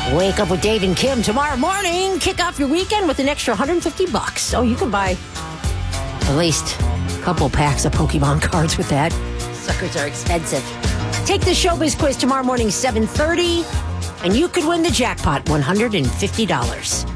Wake Up with Dave and Kim tomorrow morning. Kick off your weekend with an extra $150. Oh, you can buy at least a couple packs of Pokemon cards with that. Suckers are expensive. Take the Showbiz quiz tomorrow morning, 7:30, and you could win the jackpot, $150.